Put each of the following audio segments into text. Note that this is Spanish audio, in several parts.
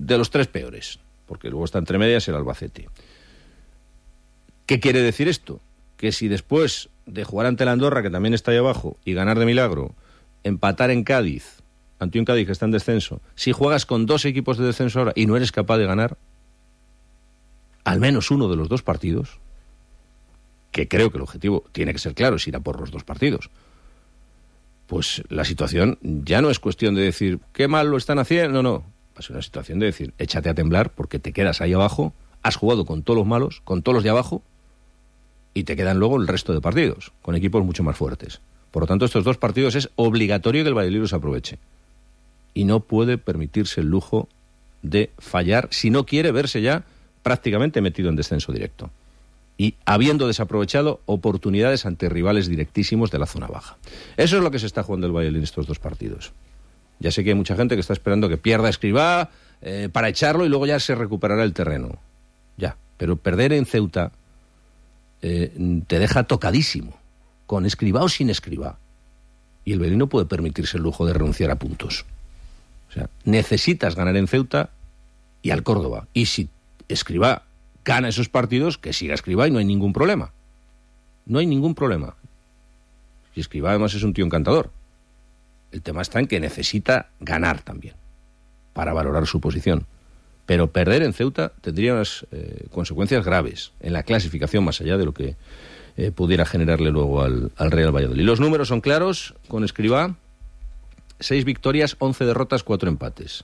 de los 3 peores, porque luego está entre medias el Albacete. ¿Qué quiere decir esto? Que si después de jugar ante el Andorra, que también está ahí abajo, y ganar de milagro, empatar en Cádiz, ante un Cádiz que está en descenso, si juegas con 2 equipos de descenso ahora y no eres capaz de ganar al menos uno de los 2 partidos, que creo que el objetivo tiene que ser claro, es ir a por los 2 partidos, pues la situación ya no es cuestión de decir qué mal lo están haciendo, no, va a ser una situación de decir échate a temblar porque te quedas ahí abajo, has jugado con todos los malos, con todos los de abajo, y te quedan luego el resto de partidos, con equipos mucho más fuertes. Por lo tanto, estos 2 partidos es obligatorio que el Valladolid los aproveche. Y no puede permitirse el lujo de fallar si no quiere verse ya prácticamente metido en descenso directo. Y habiendo desaprovechado oportunidades ante rivales directísimos de la zona baja. Eso es lo que se está jugando el Valladolid en estos 2 partidos. Ya sé que hay mucha gente que está esperando que pierda Escribá para echarlo y luego ya se recuperará el terreno. Ya, pero perder en Ceuta te deja tocadísimo, con Escribá o sin Escribá. Y el Valladolid no puede permitirse el lujo de renunciar a puntos. O sea, necesitas ganar en Ceuta y al Córdoba. Y si Escribá gana esos partidos, que siga Escribá y no hay ningún problema. No hay ningún problema. Y Escribá además es un tío encantador. El tema está en que necesita ganar también, para valorar su posición. Pero perder en Ceuta tendría unas consecuencias graves en la clasificación, más allá de lo que pudiera generarle luego al Real Valladolid. Los números son claros, con Escribá, 6 victorias, 11 derrotas, 4 empates.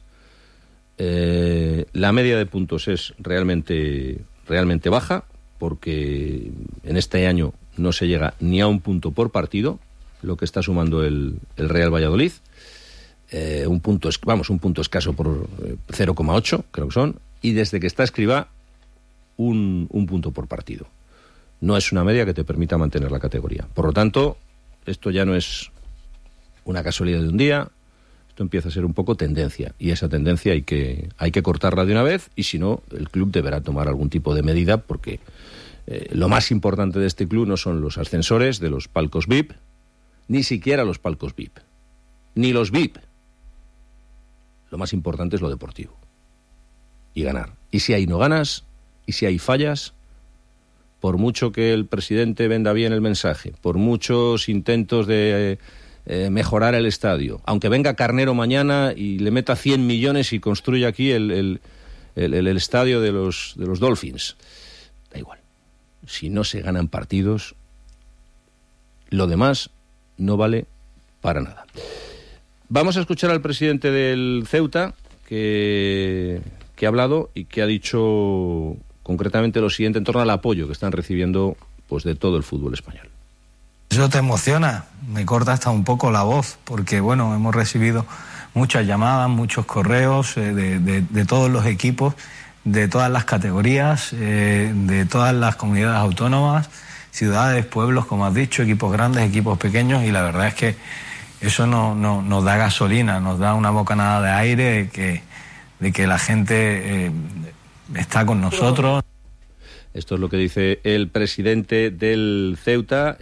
La media de puntos es realmente baja, porque en este año no se llega ni a un punto por partido, lo que está sumando el Real Valladolid. Un punto escaso por 0,8, creo que son, y desde que está Escribá, un punto por partido. No es una media que te permita mantener la categoría. Por lo tanto, esto ya no es una casualidad de un día, esto empieza a ser un poco tendencia, y esa tendencia hay que cortarla de una vez, y si no, el club deberá tomar algún tipo de medida, porque lo más importante de este club no son los ascensores de los palcos VIP, ni siquiera los palcos VIP, ni los VIP. Lo más importante es lo deportivo. Y ganar. Y si ahí no ganas, y si hay fallas, por mucho que el presidente venda bien el mensaje, por muchos intentos de mejorar el estadio, aunque venga Carnero mañana y le meta 100 millones y construya aquí el estadio de los Dolphins, da igual. Si no se ganan partidos, lo demás no vale para nada. Vamos a escuchar al presidente del Ceuta, que ha hablado y que ha dicho concretamente lo siguiente en torno al apoyo que están recibiendo pues de todo el fútbol español. Eso te emociona, me corta hasta un poco la voz, porque bueno, hemos recibido muchas llamadas, muchos correos de todos los equipos, de todas las categorías, de todas las comunidades autónomas, ciudades, pueblos, como has dicho, equipos grandes, equipos pequeños, y la verdad es que eso nos da gasolina, nos da una bocanada de aire de que la gente está con nosotros. Esto es lo que dice el presidente del Ceuta,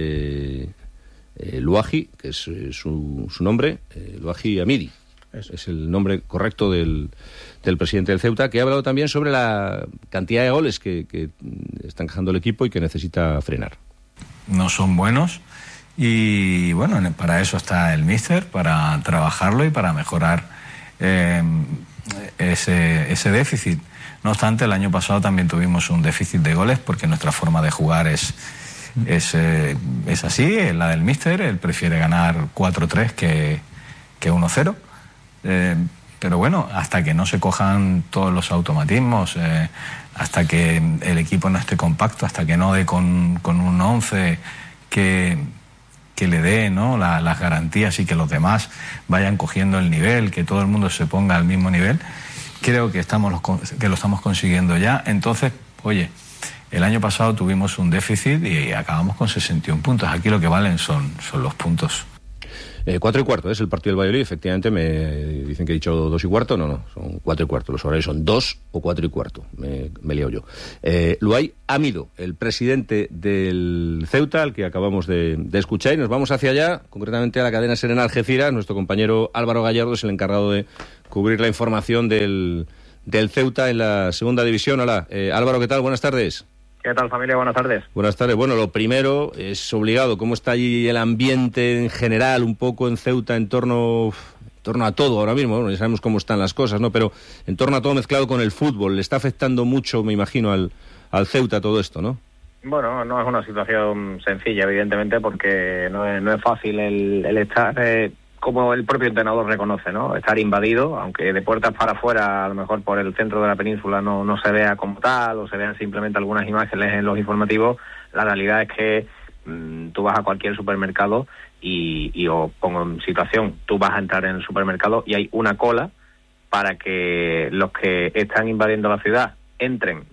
Louahi, que es su nombre, Louahi Hamidi. Es el nombre correcto del presidente del Ceuta, que ha hablado también sobre la cantidad de goles que está encajando el equipo y que necesita frenar. No son buenos. Y bueno, para eso está el míster, para trabajarlo y para mejorar ese déficit. No obstante, el año pasado también tuvimos un déficit de goles porque nuestra forma de jugar es así, es la del míster. Él prefiere ganar 4-3 que 1-0. Pero bueno, hasta que no se cojan todos los automatismos, hasta que el equipo no esté compacto, hasta que no dé con un 11 que le dé, ¿no?, las garantías y que los demás vayan cogiendo el nivel, que todo el mundo se ponga al mismo nivel, creo que lo estamos consiguiendo ya. Entonces, oye, el año pasado tuvimos un déficit y acabamos con 61 puntos. Aquí lo que valen son los puntos. 4:15 es el partido del Valladolid. Efectivamente, me dicen que he dicho 2:15. No, son 4:15. Los horarios son 2 o 4:15. Me lío yo. Louahi Hamidi, el presidente del Ceuta, al que acabamos de escuchar, y nos vamos hacia allá, concretamente a la cadena SER en Algeciras. Nuestro compañero Álvaro Gallardo es el encargado de cubrir la información del del Ceuta en la segunda división. Hola, Álvaro, ¿qué tal? Buenas tardes. ¿Qué tal, familia? Buenas tardes. Buenas tardes. Bueno, lo primero es obligado. ¿Cómo está allí el ambiente en general, un poco en Ceuta, en torno a todo ahora mismo? Bueno, ya sabemos cómo están las cosas, ¿no? Pero en torno a todo mezclado con el fútbol. Le está afectando mucho, me imagino, al Ceuta todo esto, ¿no? Bueno, no es una situación sencilla, evidentemente, porque no es fácil el estar, como el propio entrenador reconoce, ¿no? Estar invadido, aunque de puertas para afuera, a lo mejor por el centro de la península no se vea como tal, o se vean simplemente algunas imágenes en los informativos. La realidad es que tú vas a cualquier supermercado y os pongo en situación, tú vas a entrar en el supermercado y hay una cola para que los que están invadiendo la ciudad entren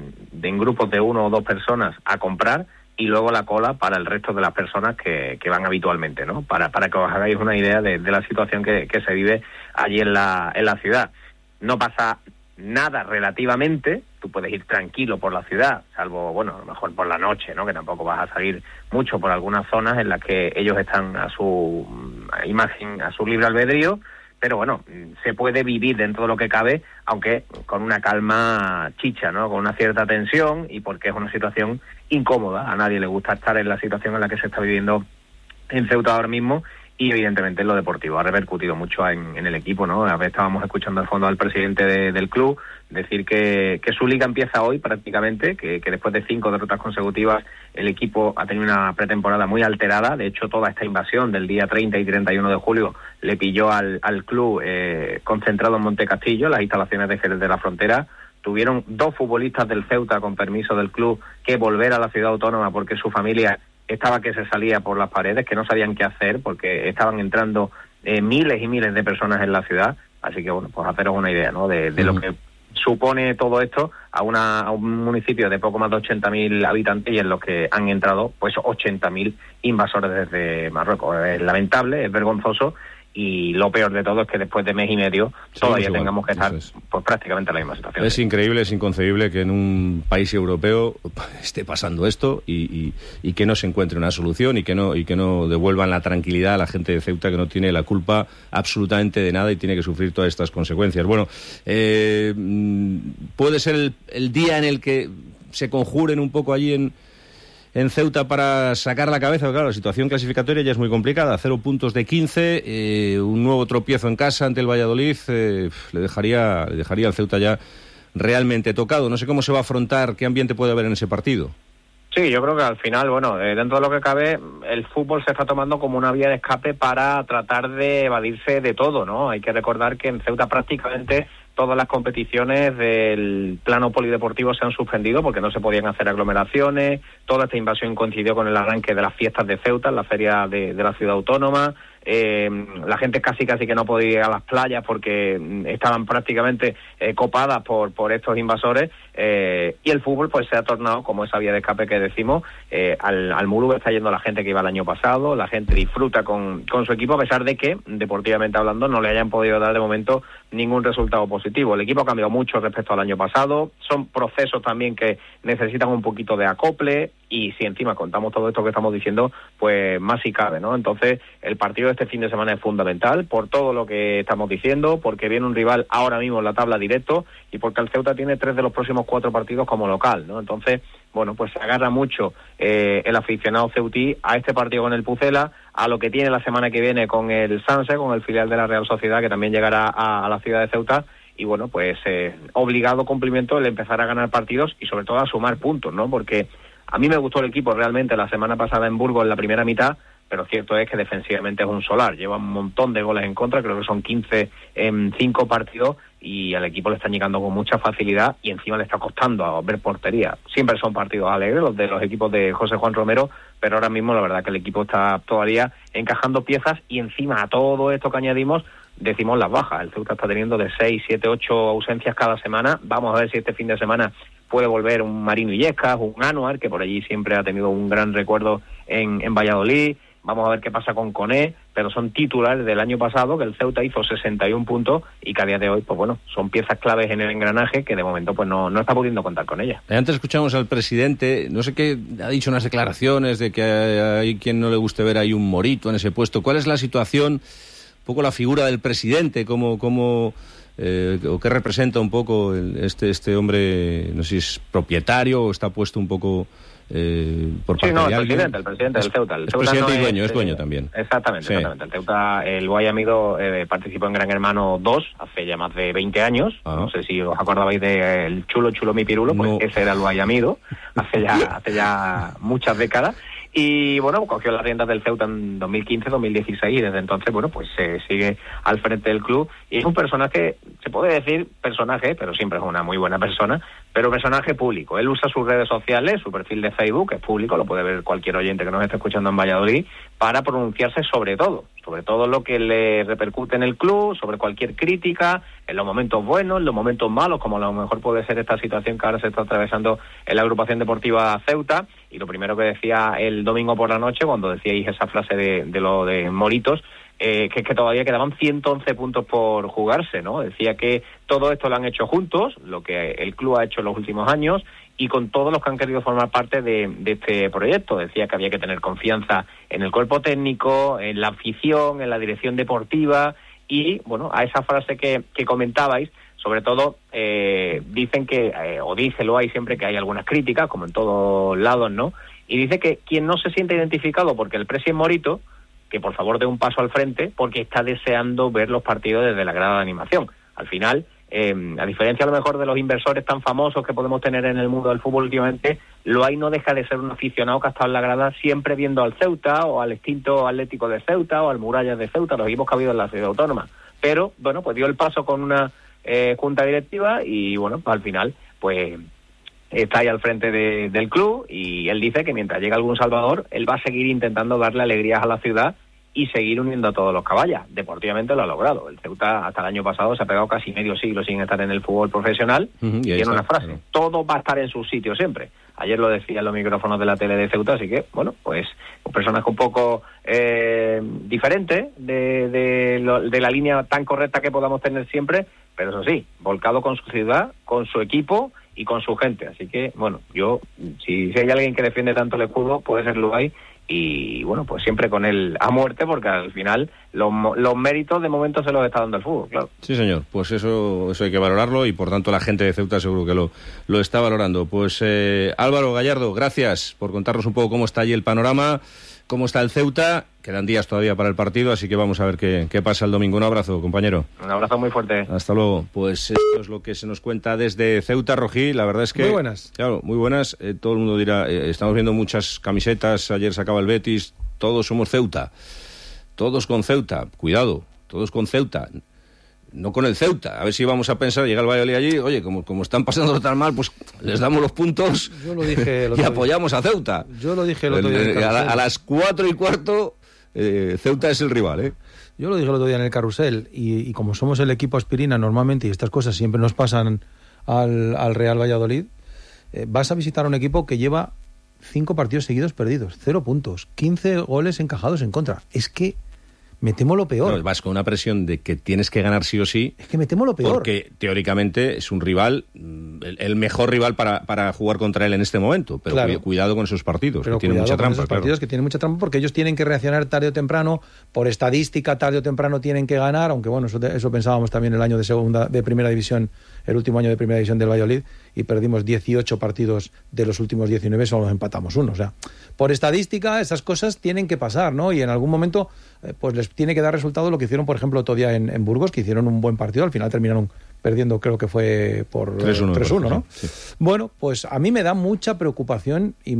en grupos de 1 o 2 personas a comprar, y luego la cola para el resto de las personas que van habitualmente, ¿no? Para que os hagáis una idea de la situación que se vive allí en la ciudad. No pasa nada relativamente, tú puedes ir tranquilo por la ciudad, salvo, bueno, a lo mejor por la noche, ¿no? Que tampoco vas a salir mucho por algunas zonas en las que ellos están a su imagen, a su libre albedrío. Pero bueno, se puede vivir dentro de lo que cabe, aunque con una calma chicha, ¿no? Con una cierta tensión, y porque es una situación incómoda. A nadie le gusta estar en la situación en la que se está viviendo en Ceuta ahora mismo, y evidentemente en lo deportivo ha repercutido mucho en el equipo, ¿no? A ver, estábamos escuchando al fondo al presidente del club decir que su liga empieza hoy prácticamente, que después de 5 derrotas consecutivas el equipo ha tenido una pretemporada muy alterada. De hecho, toda esta invasión del día 30 y 31 de julio le pilló al club concentrado en Montecastillo, las instalaciones de Jerez de la Frontera. Tuvieron 2 futbolistas del Ceuta, con permiso del club, que volver a la ciudad autónoma porque su familia estaba que se salía por las paredes, que no sabían qué hacer porque estaban entrando miles y miles de personas en la ciudad. Así que, bueno, pues haceros una idea, ¿no? De lo que supone todo esto a un municipio de poco más de 80.000 habitantes, y en los que han entrado pues 80.000 invasores desde Marruecos. Es lamentable, es vergonzoso, y lo peor de todo es que después de mes y medio todavía tengamos que estar pues prácticamente en la misma situación. Es increíble, es inconcebible que en un país europeo esté pasando esto y que no se encuentre una solución, y que no devuelvan la tranquilidad a la gente de Ceuta, que no tiene la culpa absolutamente de nada y tiene que sufrir todas estas consecuencias. Bueno, puede ser el día en el que se conjuren un poco allí en Ceuta para sacar la cabeza. Claro, la situación clasificatoria ya es muy complicada. 0 puntos de 15, un nuevo tropiezo en casa ante el Valladolid le dejaría al Ceuta ya realmente tocado. No sé cómo se va a afrontar, qué ambiente puede haber en ese partido. Sí, yo creo que al final, bueno, dentro de lo que cabe, el fútbol se está tomando como una vía de escape para tratar de evadirse de todo, ¿no? Hay que recordar que en Ceuta prácticamente todas las competiciones del plano polideportivo se han suspendido porque no se podían hacer aglomeraciones. Toda esta invasión coincidió con el arranque de las fiestas de Ceuta, en la feria de la ciudad autónoma. La gente casi que no podía ir a las playas porque estaban prácticamente copadas por estos invasores, y el fútbol pues se ha tornado como esa vía de escape que decimos. Al Mulu está yendo la gente que iba el año pasado, la gente disfruta con su equipo, a pesar de que, deportivamente hablando, no le hayan podido dar de momento ningún resultado positivo. El equipo ha cambiado mucho respecto al año pasado, son procesos también que necesitan un poquito de acople, y si encima contamos todo esto que estamos diciendo, pues más si cabe, ¿no? Entonces, el partido de este fin de semana es fundamental por todo lo que estamos diciendo, porque viene un rival ahora mismo en la tabla directo, y porque el Ceuta tiene 3 de los próximos 4 partidos como local, ¿no? Entonces, bueno, pues se agarra mucho el aficionado ceutí a este partido con el Pucela, a lo que tiene la semana que viene con el Sanse, con el filial de la Real Sociedad, que también llegará a la ciudad de Ceuta. Y bueno, pues obligado cumplimiento el empezar a ganar partidos y sobre todo a sumar puntos, ¿no? Porque a mí me gustó el equipo realmente la semana pasada en Burgos en la primera mitad, pero cierto es que defensivamente es un solar. Lleva un montón de goles en contra, creo que son 15 en 5 partidos, y al equipo le están llegando con mucha facilidad, y encima le está costando a ver portería. Siempre son partidos alegres los de los equipos de José Juan Romero, pero ahora mismo la verdad que el equipo está todavía encajando piezas, y encima a todo esto que añadimos, decimos las bajas. El Ceuta está teniendo de 6, 7, 8 ausencias cada semana. Vamos a ver si este fin de semana puede volver un Marino Illescas, un Anuar, que por allí siempre ha tenido un gran recuerdo en Valladolid. Vamos a ver qué pasa con Coné, pero son titulares del año pasado, que el Ceuta hizo 61 puntos y que a día de hoy, pues bueno, son piezas claves en el engranaje que de momento pues no está pudiendo contar con ellas. Antes escuchamos al presidente, no sé qué, ha dicho unas declaraciones de que hay quien no le guste ver ahí un morito en ese puesto. ¿Cuál es la situación, un poco la figura del presidente, cómo o qué representa un poco este hombre, no sé si es propietario o está puesto un poco por parte de alguien. El presidente del Ceuta. Es presidente y dueño, es dueño también. Exactamente. El Ceuta, el Guayamido participó en Gran Hermano 2 hace ya más de 20 años. No sé si os acordabais del Chulo mi pirulo, pues ese era el Guayamido, hace ya muchas décadas. Y bueno, cogió las riendas del Ceuta en 2015-2016 y desde entonces, bueno, pues se sigue al frente del club. Y es un personaje, se puede decir personaje, pero siempre es una muy buena persona, pero personaje público. Él usa sus redes sociales, su perfil de Facebook, que es público, lo puede ver cualquier oyente que nos esté escuchando en Valladolid, para pronunciarse sobre todo lo que le repercute en el club, sobre cualquier crítica, en los momentos buenos, en los momentos malos, como a lo mejor puede ser esta situación que ahora se está atravesando en la agrupación deportiva Ceuta. Y lo primero que decía el domingo por la noche, cuando decíais esa frase de lo de Moritos, que es que todavía quedaban 111 puntos por jugarse, ¿no? Decía que todo esto lo han hecho juntos, lo que el club ha hecho en los últimos años, y con todos los que han querido formar parte de este proyecto. Decía que había que tener confianza en el cuerpo técnico, en la afición, en la dirección deportiva, y, bueno, a esa frase que comentabais, sobre todo dicen que, o dice Loay siempre que hay algunas críticas, como en todos lados, ¿no? Y dice que quien no se siente identificado porque el presi es Morito, que por favor dé un paso al frente porque está deseando ver los partidos desde la grada de animación. Al final, a diferencia a lo mejor de los inversores tan famosos que podemos tener en el mundo del fútbol últimamente, Loay no deja de ser un aficionado que ha estado en la grada siempre viendo al Ceuta, o al extinto Atlético de Ceuta, o al Murallas de Ceuta, los equipos que ha habido en la ciudad autónoma. Pero, bueno, pues dio el paso con una junta directiva y, bueno, pues al final, pues está ahí al frente del club, y él dice que mientras llegue algún salvador, él va a seguir intentando darle alegrías a la ciudad y seguir uniendo a todos los caballas. Deportivamente lo ha logrado. El Ceuta hasta el año pasado se ha pegado casi medio siglo sin estar en el fútbol profesional, y tiene una frase: todo va a estar en su sitio siempre. Ayer lo decía en los micrófonos de la tele de Ceuta, así que, bueno, pues un personaje un poco diferente de la línea tan correcta que podamos tener siempre, pero eso sí, volcado con su ciudad, con su equipo y con su gente. Así que, bueno, yo, si hay alguien que defiende tanto el escudo, puede ser Loay, y bueno, pues siempre con él a muerte, porque al final los méritos de momento se los está dando el fútbol, claro. Sí, señor, pues eso hay que valorarlo, y por tanto la gente de Ceuta seguro que lo está valorando. Pues Álvaro Gallardo, gracias por contarnos un poco cómo está allí el panorama, cómo está el Ceuta. Quedan días todavía para el partido, así que vamos a ver qué pasa el domingo. Un abrazo, compañero. Un abrazo muy fuerte. Hasta luego. Pues esto es lo que se nos cuenta desde Ceuta, Rojí. La verdad es que... Muy buenas. Claro, muy buenas. Todo el mundo dirá, estamos viendo muchas camisetas, ayer sacaba el Betis, todos somos Ceuta. Todos con Ceuta. Cuidado, todos con Ceuta. No con el Ceuta. A ver si vamos a pensar, llega el Valladolid allí, oye, como están pasándolo tan mal, pues les damos los puntos. Yo lo dije y apoyamos a Ceuta. Yo lo dije el otro día. A las 4:15... Ceuta es el rival, ¿eh? Yo lo dije el otro día en el carrusel, y como somos el equipo aspirina normalmente, y estas cosas siempre nos pasan al Real Valladolid, vas a visitar a un equipo que lleva 5 partidos seguidos perdidos, 0 puntos, 15 goles encajados en contra. Es que me temo lo peor. No, vas con una presión de que tienes que ganar sí o sí. Es que me temo lo peor. Porque teóricamente es un rival, el mejor rival para jugar contra él en este momento. Pero claro, cuidado con esos partidos, pero que tienen mucha trampa. Esos partidos que tienen mucha trampa, porque ellos tienen que reaccionar tarde o temprano. Por estadística, tarde o temprano tienen que ganar. Aunque bueno, eso pensábamos también el año de primera división, el último año de primera división del Valladolid, y perdimos 18 partidos de los últimos 19, solo nos empatamos uno. O sea, por estadística, esas cosas tienen que pasar, ¿no? Y en algún momento, pues les tiene que dar resultado lo que hicieron, por ejemplo, otro día en Burgos, que hicieron un buen partido. Al final terminaron perdiendo, creo que fue por 3-1, ¿no? Sí. Bueno, pues a mí me da mucha preocupación y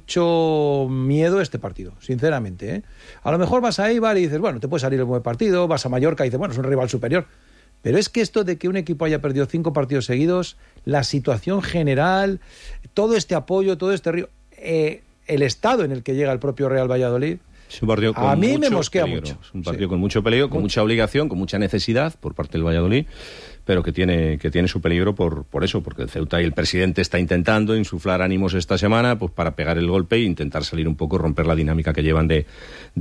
mucho miedo este partido, sinceramente, ¿eh? A lo mejor vas a Eibar y dices, bueno, te puede salir el buen partido, vas a Mallorca y dices, bueno, es un rival superior. Pero es que esto de que un equipo haya perdido 5 partidos seguidos, la situación general, todo este apoyo, todo este río, el estado en el que llega el propio Real Valladolid, es un partido con a mí me mosquea peligro. mucho. Es un partido con mucho peligro, con mucha obligación, con mucha necesidad por parte del Valladolid, pero que tiene su peligro por eso, porque el Ceuta y el presidente está intentando insuflar ánimos esta semana, pues para pegar el golpe e intentar salir un poco, romper la dinámica que llevan de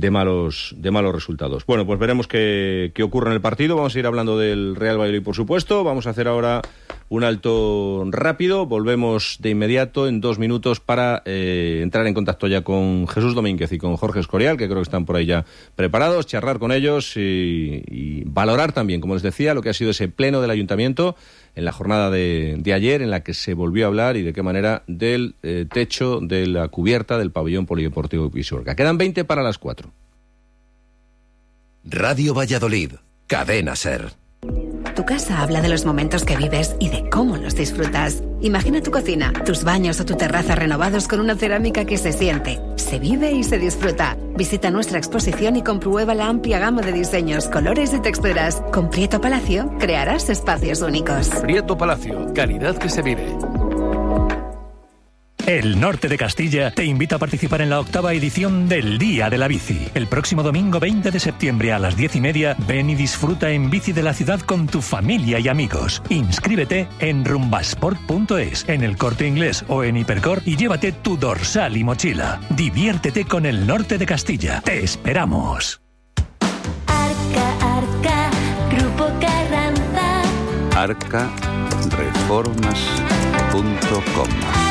malos resultados. Bueno, pues veremos qué ocurre en el partido. Vamos a ir hablando del Real Valladolid, por supuesto. Vamos a hacer ahora un alto rápido. Volvemos de inmediato en 2 minutos para entrar en contacto ya con Jesús Domínguez y con Jorge Escorial, que creo que están por ahí ya preparados, charlar con ellos y valorar también, como les decía, lo que ha sido ese pleno del Ayuntamiento en la jornada de ayer, en la que se volvió a hablar y de qué manera del techo, de la cubierta del pabellón polideportivo Pisuerga. Quedan 20 para las 4. Radio Valladolid, Cadena SER. Tu casa habla de los momentos que vives y de cómo los disfrutas. Imagina tu cocina, tus baños o tu terraza renovados con una cerámica que se siente, se vive y se disfruta. Visita nuestra exposición y comprueba la amplia gama de diseños, colores y texturas. Con Prieto Palacio crearás espacios únicos. Prieto Palacio, calidad que se vive. El Norte de Castilla te invita a participar en la 8ª edición del Día de la Bici. El próximo domingo 20 de septiembre a las 10:30, ven y disfruta en bici de la ciudad con tu familia y amigos. Inscríbete en rumbasport.es, en El Corte Inglés o en Hipercor y llévate tu dorsal y mochila. Diviértete con el Norte de Castilla. ¡Te esperamos! Arca, Grupo Carranza. arcareformas.com.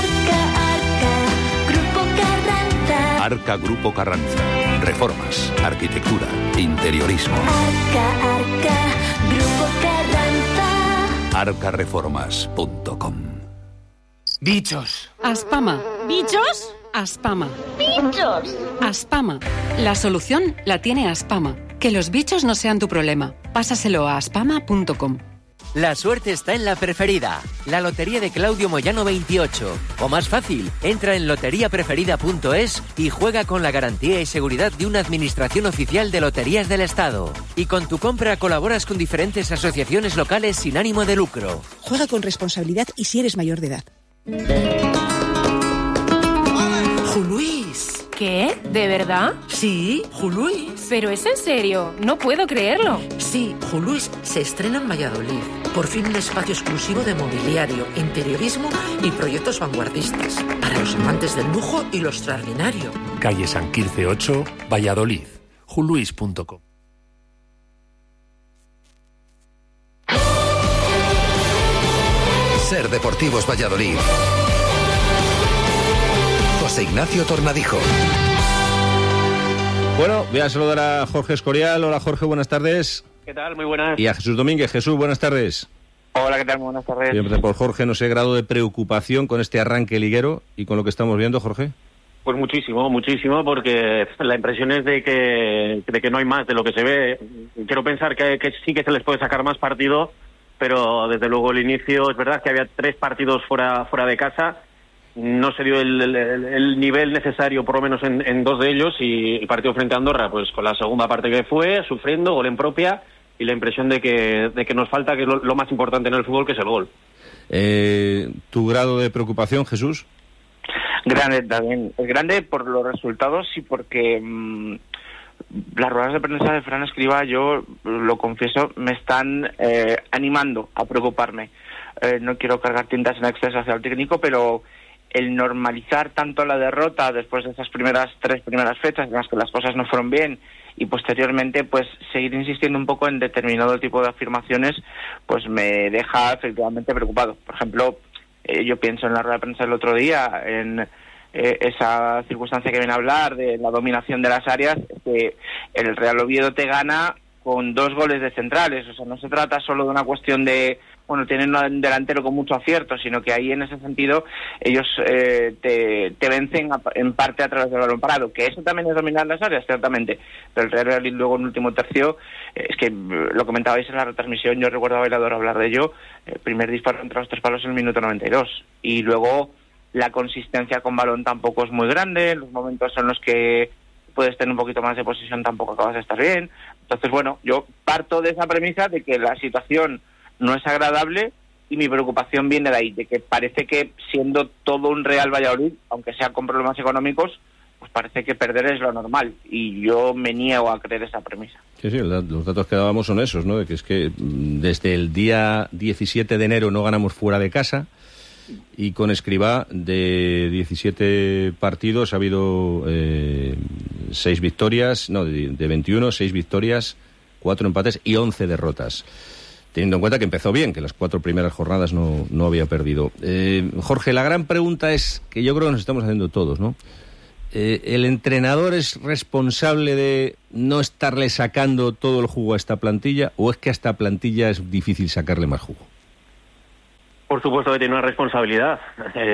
Arca Grupo Carranza. Reformas, arquitectura, interiorismo. Arca, Grupo Carranza. arcareformas.com. Bichos. Aspama. ¿Bichos? Aspama. ¡Bichos! Aspama. La solución la tiene Aspama. Que los bichos no sean tu problema. Pásaselo a aspama.com. La suerte está en la preferida, la lotería de Claudio Moyano 28. O más fácil, entra en loteriapreferida.es y juega con la garantía y seguridad de una administración oficial de loterías del Estado. Y con tu compra colaboras con diferentes asociaciones locales sin ánimo de lucro. Juega con responsabilidad y si eres mayor de edad. Juluís. ¿Qué? ¿De verdad? Sí, Juluís. ¿Pero es en serio? No puedo creerlo. Sí, Juluís se estrena en Valladolid. Por fin un espacio exclusivo de mobiliario, interiorismo y proyectos vanguardistas. Para los amantes del lujo y lo extraordinario. Calle San Quirce 8, Valladolid. juluís.com. SER Deportivos Valladolid. José Ignacio Tornadijo. Bueno, voy a saludar a Jorge Escorial. Hola Jorge, buenas tardes. ¿Qué tal? Muy buenas. Y a Jesús Domínguez. Jesús, buenas tardes. Hola, ¿qué tal? Muy buenas tardes. Siempre por Jorge, no sé, grado de preocupación con este arranque liguero y con lo que estamos viendo, Jorge. Pues muchísimo, porque la impresión es de que no hay más de lo que se ve. Quiero pensar que sí que se les puede sacar más partido, pero desde luego el inicio, es verdad que había 3 partidos fuera de casa. No se dio el nivel necesario, por lo menos en 2 de ellos, y el partido frente a Andorra, pues con la segunda parte que fue, sufriendo, gol en propia, y la impresión de que nos falta, que es lo más importante en el fútbol, que es el gol. ¿Tu grado de preocupación, Jesús? Grande también. Es grande por los resultados y porque las ruedas de prensa de Fran Escribá, yo lo confieso, me están animando a preocuparme. No quiero cargar tintas en exceso hacia el técnico, pero el normalizar tanto la derrota después de esas 3 primeras fechas, en las que las cosas no fueron bien, y posteriormente pues seguir insistiendo un poco en determinado tipo de afirmaciones, pues me deja efectivamente preocupado. Por ejemplo, yo pienso en la rueda de prensa del otro día, en esa circunstancia que viene a hablar de la dominación de las áreas, que el Real Oviedo te gana con 2 goles de centrales. O sea, no se trata solo de una cuestión de, bueno, tienen un delantero con mucho acierto, sino que ahí en ese sentido ellos te vencen en parte a través del balón parado, que eso también es dominar las áreas, ciertamente, pero el Real Valladolid luego en último tercio, es que lo comentabais en la retransmisión, yo recuerdo a Bailador hablar de ello, primer disparo entre los 3 palos en el minuto 92, y luego la consistencia con balón tampoco es muy grande, los momentos en los que puedes tener un poquito más de posesión tampoco acabas de estar bien. Entonces, bueno, yo parto de esa premisa de que la situación no es agradable y mi preocupación viene de ahí, de que parece que siendo todo un Real Valladolid, aunque sea con problemas económicos, pues parece que perder es lo normal y yo me niego a creer esa premisa. Sí, los datos que dábamos son esos, ¿no? De que es que desde el día 17 de enero no ganamos fuera de casa y con Escribá de 17 partidos ha habido 6 victorias, no, de 21, 6 victorias, 4 empates y 11 derrotas. teniendo en cuenta que empezó bien, que las 4 primeras jornadas no había perdido. Jorge, la gran pregunta es, que yo creo que nos estamos haciendo todos, ¿no? ¿El entrenador es responsable de no estarle sacando todo el jugo a esta plantilla, o es que a esta plantilla es difícil sacarle más jugo? Por supuesto que tiene una responsabilidad.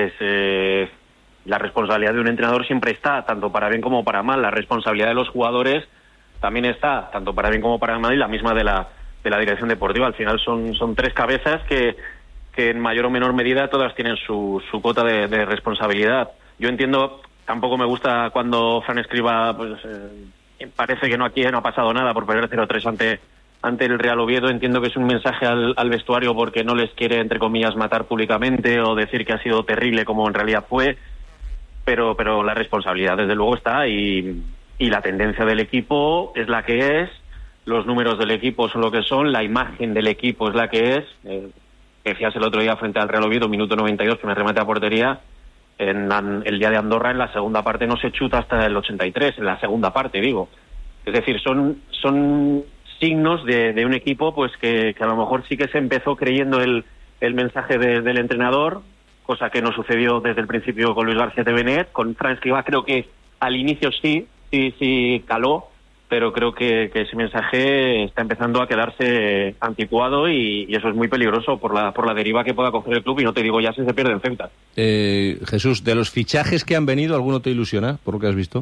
La responsabilidad de un entrenador siempre está, tanto para bien como para mal. La responsabilidad de los jugadores también está, tanto para bien como para mal, y la misma de la dirección deportiva. Al final son 3 cabezas que en mayor o menor medida todas tienen su cuota de responsabilidad. Yo entiendo, tampoco me gusta cuando Fran Escribá parece que aquí no ha pasado nada por perder 0-3 ante el Real Oviedo. Entiendo que es un mensaje al vestuario porque no les quiere, entre comillas, matar públicamente o decir que ha sido terrible como en realidad fue, pero la responsabilidad desde luego está, y la tendencia del equipo es la que es, los números del equipo son lo que son, la imagen del equipo es la que es. Decías el otro día frente al Real Oviedo, minuto 92, que me remate a portería, en el día de Andorra en la segunda parte no se chuta hasta el 83, en la segunda parte digo. Es decir, son signos de un equipo pues que a lo mejor sí que se empezó creyendo el mensaje del entrenador, cosa que no sucedió desde el principio con Luis García Tevenet. Con Fran Escribá creo que al inicio sí caló, pero creo que ese mensaje está empezando a quedarse anticuado, y eso es muy peligroso por la deriva que pueda coger el club, y no te digo ya si se pierde en Ceuta. Jesús, de los fichajes que han venido, ¿alguno te ilusiona por lo que has visto?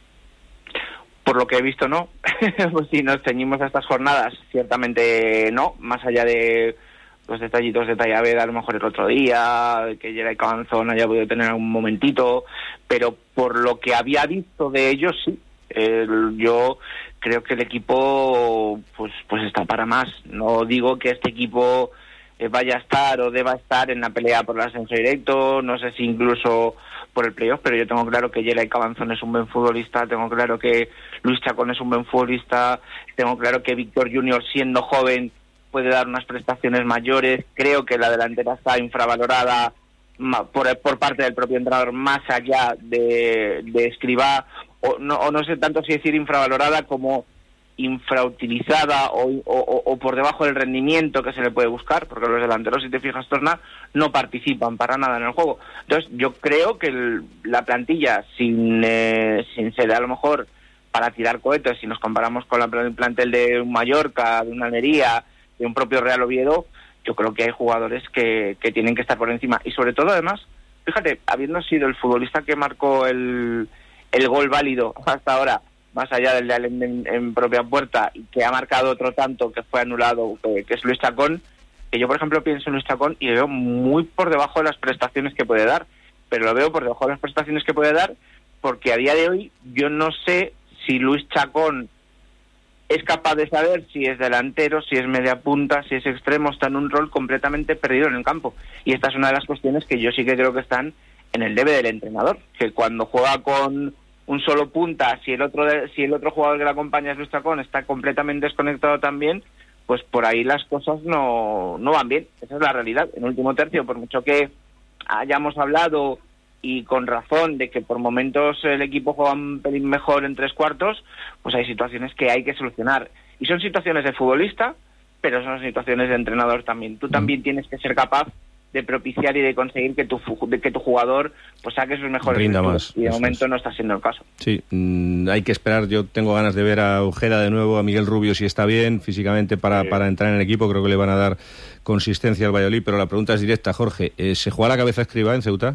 Por lo que he visto, no. Pues si nos ceñimos a estas jornadas, ciertamente no, más allá de los detallitos de Tallabed a lo mejor el otro día, que Geray Cabanzón haya podido tener algún momentito, pero por lo que había visto de ellos, sí. Yo creo que el equipo pues está para más. No digo que este equipo vaya a estar o deba estar en la pelea por el ascenso directo, no sé si incluso por el playoff, pero yo tengo claro que Geray Cabanzón es un buen futbolista, tengo claro que Luis Chacón es un buen futbolista, tengo claro que Víctor Junior, siendo joven, puede dar unas prestaciones mayores. Creo que la delantera está infravalorada por parte del propio entrenador, más allá de Escribá, o no sé tanto si decir infravalorada como infrautilizada o por debajo del rendimiento que se le puede buscar, porque los delanteros, si te fijas, Torna, no participan para nada en el juego. Entonces yo creo que la plantilla, sin ser a lo mejor para tirar cohetes, si nos comparamos con el plantel de un Mallorca, de una Almería, de un propio Real Oviedo, yo creo que hay jugadores que tienen que estar por encima. Y sobre todo, además, fíjate, habiendo sido el futbolista que marcó el gol válido hasta ahora, más allá del de Allen en propia puerta, y que ha marcado otro tanto que fue anulado, que es Luis Chacón, que yo, por ejemplo, pienso en Luis Chacón y le veo muy por debajo de las prestaciones que puede dar, pero lo veo por debajo de las prestaciones que puede dar porque a día de hoy yo no sé si Luis Chacón es capaz de saber si es delantero, si es media punta, si es extremo. Está en un rol completamente perdido en el campo, y esta es una de las cuestiones que yo sí que creo que están en el debe del entrenador, que cuando juega con un solo punta, si el otro jugador que le acompaña es Luis Chacón, está completamente desconectado también, pues por ahí las cosas no van bien. Esa es la realidad. En el último tercio, por mucho que hayamos hablado, y con razón, de que por momentos el equipo juega un pelín mejor en 3/4, pues hay situaciones que hay que solucionar. Y son situaciones de futbolista, pero son situaciones de entrenador también. Tú también tienes que ser capaz de propiciar y de conseguir que tu jugador pues saque sus mejores rinda más, y de momento no está siendo el caso. Sí, hay que esperar. Yo tengo ganas de ver a Ojeda de nuevo, a Miguel Rubio si está bien físicamente para entrar en el equipo. Creo que le van a dar consistencia al Valladolid, pero la pregunta es directa, Jorge. ¿Se juega la cabeza Escribá en Ceuta?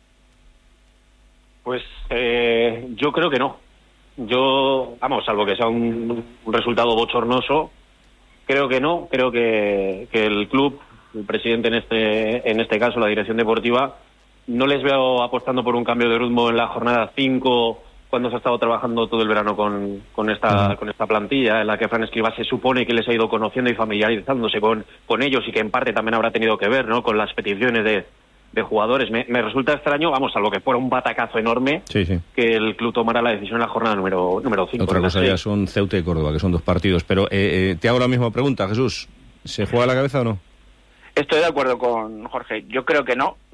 Pues yo creo que no. Salvo que sea un resultado bochornoso, creo que no. Creo que el club, el presidente en este caso, la dirección deportiva, no les veo apostando por un cambio de ritmo en la jornada 5, cuando se ha estado trabajando todo el verano con esta plantilla, en la que Fran Escribá se supone que les ha ido conociendo y familiarizándose con ellos, y que en parte también habrá tenido que ver, ¿no?, con las peticiones de jugadores. Me resulta extraño, salvo que fuera un batacazo enorme, que el club tomara la decisión en la jornada número 5. Otra cosa ya son Ceuta y Córdoba, que son 2 partidos. Pero te hago la misma pregunta, Jesús. ¿Se juega la cabeza o no? Estoy de acuerdo con Jorge. Yo creo que no.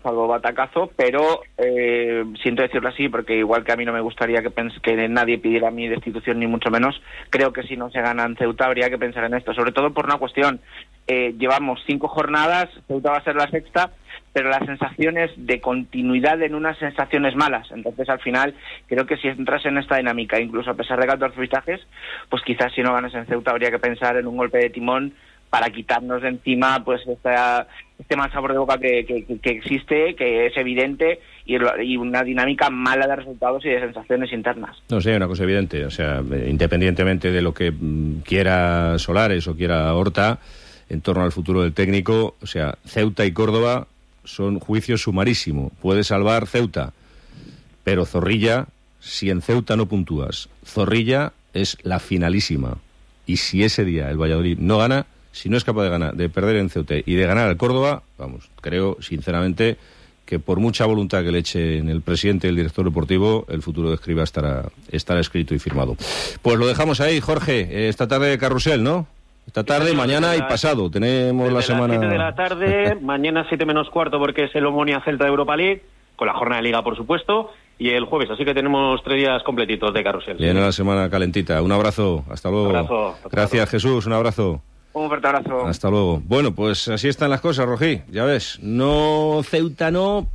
salvo batacazo, pero siento decirlo así porque igual que a mí no me gustaría que nadie pidiera mi destitución ni mucho menos, creo que si no se gana en Ceuta habría que pensar en esto, sobre todo por una cuestión, llevamos 5 jornadas, Ceuta va a ser la 6ª, pero las sensaciones de continuidad en unas sensaciones malas, entonces al final creo que si entras en esta dinámica, incluso a pesar de 14 fichajes, pues quizás si no ganas en Ceuta habría que pensar en un golpe de timón para quitarnos de encima pues este mal sabor de boca que existe, que es evidente, y una dinámica mala de resultados y de sensaciones internas. No sé, una cosa evidente, o sea, independientemente de lo que quiera Solares o quiera Horta en torno al futuro del técnico, o sea, Ceuta y Córdoba son juicio sumarísimo. Puede salvar Ceuta, pero Zorrilla, si en Ceuta no puntúas, Zorrilla es la finalísima. Y si ese día el Valladolid no gana, si no es capaz de ganar, de perder en Ceuta y de ganar al Córdoba, vamos, creo sinceramente que por mucha voluntad que le echen el presidente y el director deportivo, el futuro de Escribá estará escrito y firmado. Pues lo dejamos ahí, Jorge. Esta tarde carrusel, ¿no? Esta tarde, mañana y pasado. Tenemos la semana... 7 de la tarde, mañana 7 menos cuarto porque es el Omonia Celta de Europa League, con la jornada de Liga, por supuesto, y el jueves, así que tenemos 3 días completitos de carrusel. Viene la semana calentita. Un abrazo. Hasta luego. Un abrazo. Gracias, Jesús. Un abrazo. Un fuerte abrazo. Hasta luego. Bueno, pues así están las cosas, Rojí. Ya ves, no Ceuta no,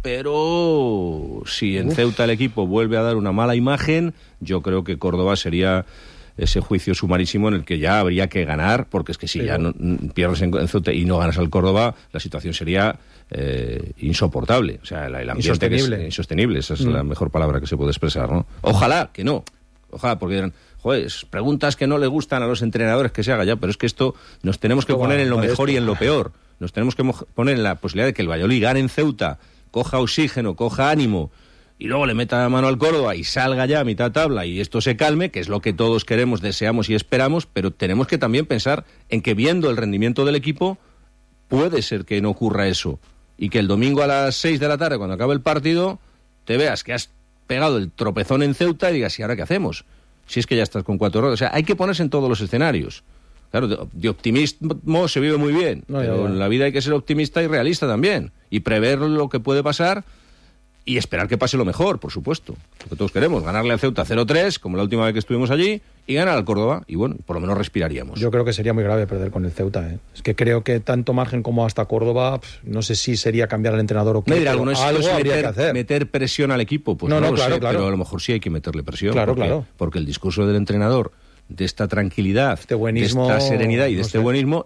pero si en Ceuta el equipo vuelve a dar una mala imagen, yo creo que Córdoba sería ese juicio sumarísimo en el que ya habría que ganar, porque es que si ya no pierdes en Ceuta y no ganas al Córdoba, la situación sería insoportable. O sea, el ambiente insostenible. Esa es la mejor palabra que se puede expresar, ¿no? Ojalá que no. Ojalá, porque dirán, joder, preguntas que no le gustan a los entrenadores que se haga ya, pero es que esto nos tenemos que poner en lo mejor y en lo peor. Nos tenemos que poner en la posibilidad de que el Valladolid gane en Ceuta, coja oxígeno, coja ánimo, y luego le meta la mano al Córdoba y salga ya a mitad tabla y esto se calme, que es lo que todos queremos, deseamos y esperamos, pero tenemos que también pensar en que viendo el rendimiento del equipo, puede ser que no ocurra eso, y que el domingo a las 6 de la tarde, cuando acabe el partido, te veas que has pegado el tropezón en Ceuta y digas, ¿y ahora qué hacemos? Si es que ya estás con 4 horas. O sea, hay que ponerse en todos los escenarios. Claro, de optimismo se vive muy bien, pero en la vida hay que ser optimista y realista también, y prever lo que puede pasar y esperar que pase lo mejor, por supuesto. Lo que todos queremos, ganarle al Ceuta 0-3, como la última vez que estuvimos allí, y ganar al Córdoba, y bueno, por lo menos respiraríamos. Yo creo que sería muy grave perder con el Ceuta, ¿eh? Es que creo que tanto margen como hasta Córdoba, no sé si sería cambiar al entrenador o qué. Me dirá, algo habría que hacer. Meter presión al equipo, pues no lo sé, pero a lo mejor sí hay que meterle presión. Porque el discurso del entrenador, de esta tranquilidad, este buenismo, de esta serenidad y de este buenismo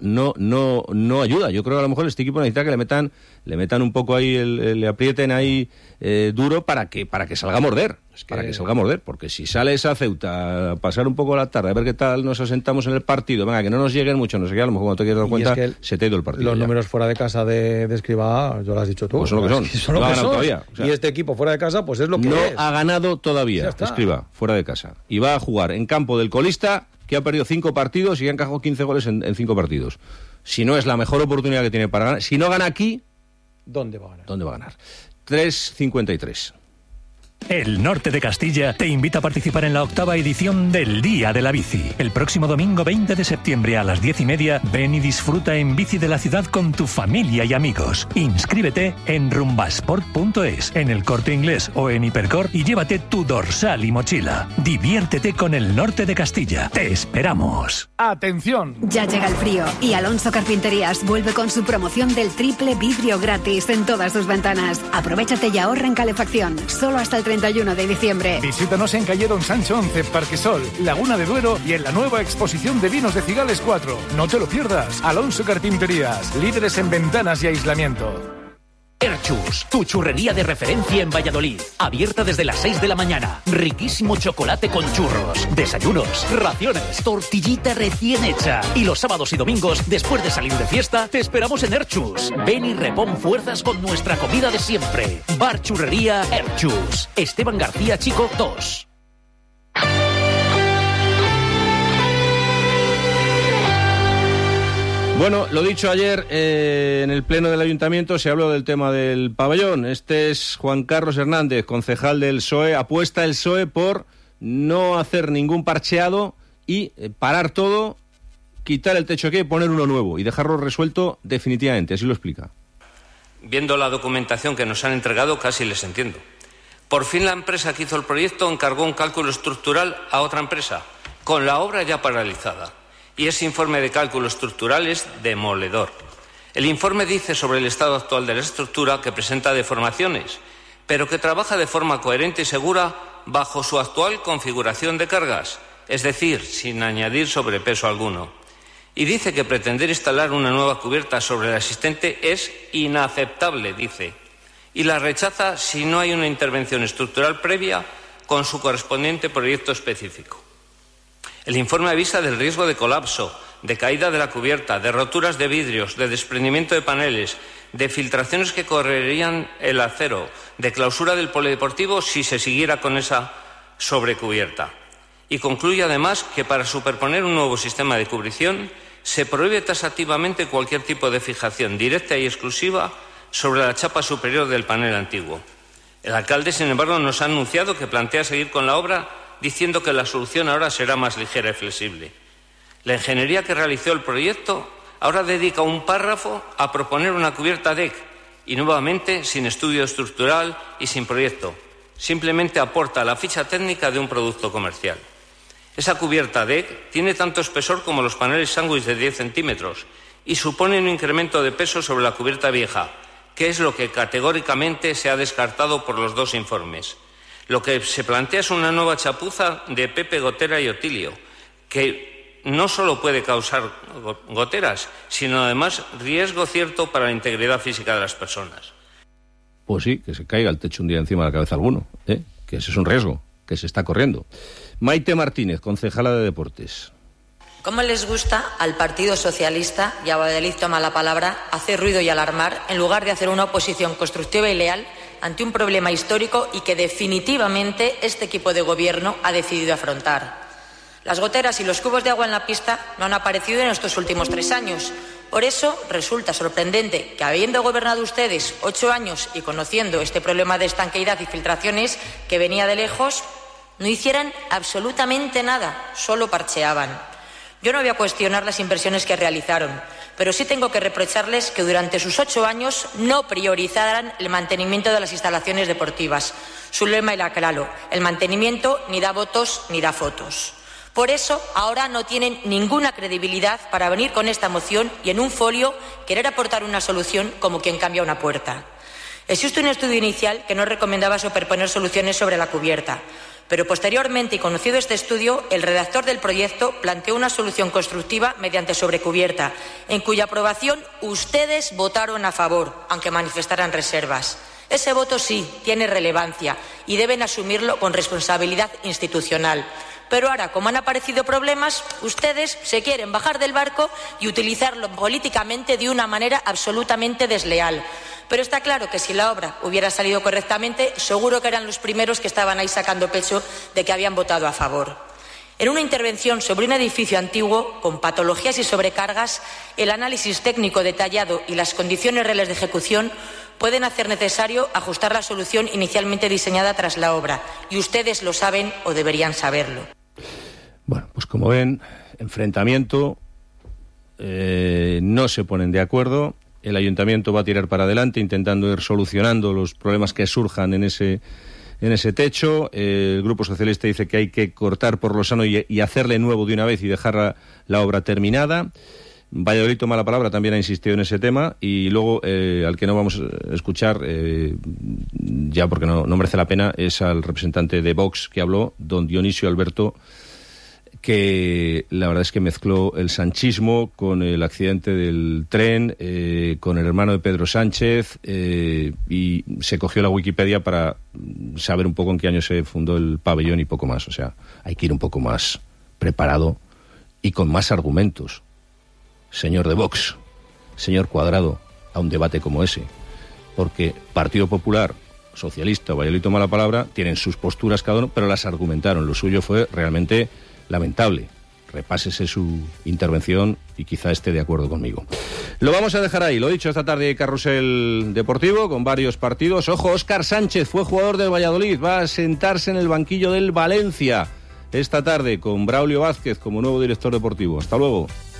no ayuda. Yo creo que a lo mejor este equipo necesita que le metan un poco ahí, le aprieten ahí duro para que salga a morder. Para que salga a morder, porque si sales a Ceuta a pasar un poco la tarde, a ver qué tal nos asentamos en el partido, venga, que no nos lleguen mucho, no sé qué, a lo mejor cuando te quieres dar cuenta, se te ha ido el partido. Los números fuera de casa de Escribá, yo lo has dicho tú. Pues son lo que son. Son lo que son. Todavía. O sea, y este equipo fuera de casa, pues es lo que no es. Ha ganado todavía, Escribá, fuera de casa. Y va a jugar en campo del colista, que ha perdido 5 partidos y ha encajado 15 goles en 5 partidos. Si no es la mejor oportunidad que tiene para ganar, si no gana aquí, ¿dónde va a ganar? 3.53. El Norte de Castilla te invita a participar en la 8ª edición del Día de la Bici. El próximo domingo 20 de septiembre a las 10:30, ven y disfruta en bici de la ciudad con tu familia y amigos. Inscríbete en rumbasport.es, en El Corte Inglés o en Hipercor y llévate tu dorsal y mochila. Diviértete con el Norte de Castilla. ¡Te esperamos! ¡Atención! Ya llega el frío y Alonso Carpinterías vuelve con su promoción del triple vidrio gratis en todas sus ventanas. Aprovechate y ahorra en calefacción. Solo hasta el 31 de diciembre. Visítanos en calle Don Sancho 11, Parquesol, Laguna de Duero y en la nueva exposición de vinos de Cigales 4. No te lo pierdas. Alonso Carpinterías, líderes en ventanas y aislamiento. Erchus, tu churrería de referencia en Valladolid. Abierta desde las 6 de la mañana. Riquísimo chocolate con churros, desayunos, raciones, tortillita recién hecha. Y los sábados y domingos, después de salir de fiesta, te esperamos en Erchus. Ven y repon fuerzas con nuestra comida de siempre. Bar Churrería Erchus. Esteban García Chico 2. Bueno, lo dicho ayer en el pleno del ayuntamiento, se habló del tema del pabellón. Este es Juan Carlos Hernández, concejal del PSOE. Apuesta el PSOE por no hacer ningún parcheado y parar todo, quitar el techo aquí y poner uno nuevo y dejarlo resuelto definitivamente. Así lo explica. Viendo la documentación que nos han entregado, casi les entiendo. Por fin la empresa que hizo el proyecto encargó un cálculo estructural a otra empresa, con la obra ya paralizada. Y ese informe de cálculo estructural es demoledor. El informe dice sobre el estado actual de la estructura que presenta deformaciones, pero que trabaja de forma coherente y segura bajo su actual configuración de cargas, es decir, sin añadir sobrepeso alguno. Y dice que pretender instalar una nueva cubierta sobre la existente es inaceptable, dice, y la rechaza si no hay una intervención estructural previa con su correspondiente proyecto específico. El informe avisa del riesgo de colapso, de caída de la cubierta, de roturas de vidrios, de desprendimiento de paneles, de filtraciones que correrían el acero, de clausura del polideportivo si se siguiera con esa sobrecubierta. Y concluye además que para superponer un nuevo sistema de cubrición se prohíbe taxativamente cualquier tipo de fijación directa y exclusiva sobre la chapa superior del panel antiguo. El alcalde, sin embargo, nos ha anunciado que plantea seguir con la obra diciendo que la solución ahora será más ligera y flexible. La ingeniería que realizó el proyecto ahora dedica un párrafo a proponer una cubierta DEC y nuevamente sin estudio estructural y sin proyecto. Simplemente aporta la ficha técnica de un producto comercial. Esa cubierta DEC tiene tanto espesor como los paneles sándwich de 10 centímetros y supone un incremento de peso sobre la cubierta vieja, que es lo que categóricamente se ha descartado por los dos informes. Lo que se plantea es una nueva chapuza de Pepe, Gotera y Otilio, que no solo puede causar goteras, sino además riesgo cierto para la integridad física de las personas. Pues sí, que se caiga el techo un día encima de la cabeza alguno, que ese es un riesgo que se está corriendo. Maite Martínez, concejala de Deportes. ¿Cómo les gusta al Partido Socialista, y a Valladolid toma la palabra, hacer ruido y alarmar en lugar de hacer una oposición constructiva y leal ante un problema histórico y que definitivamente este equipo de gobierno ha decidido afrontar? Las goteras y los cubos de agua en la pista no han aparecido en estos últimos 3 años. Por eso resulta sorprendente que, habiendo gobernado ustedes 8 años y conociendo este problema de estanqueidad y filtraciones que venía de lejos, no hicieran absolutamente nada, solo parcheaban. Yo no voy a cuestionar las inversiones que realizaron, pero sí tengo que reprocharles que durante sus 8 años no priorizaran el mantenimiento de las instalaciones deportivas. Su lema era claro: el mantenimiento ni da votos ni da fotos. Por eso, ahora no tienen ninguna credibilidad para venir con esta moción y en un folio querer aportar una solución como quien cambia una puerta. Existe un estudio inicial que no recomendaba superponer soluciones sobre la cubierta, pero posteriormente, y conocido este estudio, el redactor del proyecto planteó una solución constructiva mediante sobrecubierta, en cuya aprobación ustedes votaron a favor, aunque manifestaran reservas. Ese voto sí tiene relevancia y deben asumirlo con responsabilidad institucional. Pero ahora, como han aparecido problemas, ustedes se quieren bajar del barco y utilizarlo políticamente de una manera absolutamente desleal. Pero está claro que si la obra hubiera salido correctamente, seguro que eran los primeros que estaban ahí sacando pecho de que habían votado a favor. En una intervención sobre un edificio antiguo, con patologías y sobrecargas, el análisis técnico detallado y las condiciones reales de ejecución pueden hacer necesario ajustar la solución inicialmente diseñada tras la obra. Y ustedes lo saben o deberían saberlo. Bueno, pues como ven, enfrentamiento, no se ponen de acuerdo, el ayuntamiento va a tirar para adelante intentando ir solucionando los problemas que surjan en ese techo, el Grupo Socialista dice que hay que cortar por lo sano y hacerle nuevo de una vez y dejar la obra terminada. Valladolid toma la palabra, también ha insistido en ese tema, y luego al que no vamos a escuchar, ya porque no merece la pena, es al representante de Vox que habló, don Dionisio Alberto, que la verdad es que mezcló el sanchismo con el accidente del tren, con el hermano de Pedro Sánchez, y se cogió la Wikipedia para saber un poco en qué año se fundó el pabellón y poco más. O sea, hay que ir un poco más preparado y con más argumentos, señor de Vox, señor Cuadrado, a un debate como ese. Porque Partido Popular, Socialista, Valladolid toma la palabra, tienen sus posturas cada uno, pero las argumentaron. Lo suyo fue realmente lamentable. Repásese su intervención y quizá esté de acuerdo conmigo. Lo vamos a dejar ahí. Lo dicho, esta tarde carrusel deportivo con varios partidos. Ojo, Óscar Sánchez fue jugador del Valladolid. Va a sentarse en el banquillo del Valencia esta tarde con Braulio Vázquez como nuevo director deportivo. Hasta luego.